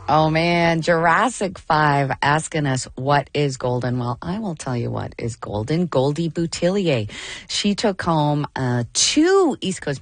Oh man, Jurassic 5 asking us what is golden. Well, I will tell you what is golden. Goldie Boutillier. She took home 2 East Coast